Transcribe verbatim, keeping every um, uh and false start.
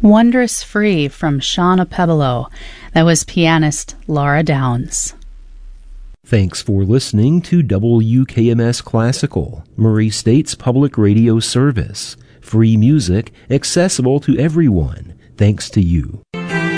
Wondrous Free from Shauna Pebolo. That was pianist Laura Downs. Thanks for listening to W K M S Classical, Murray State's public radio service. Free music accessible to everyone, thanks to you.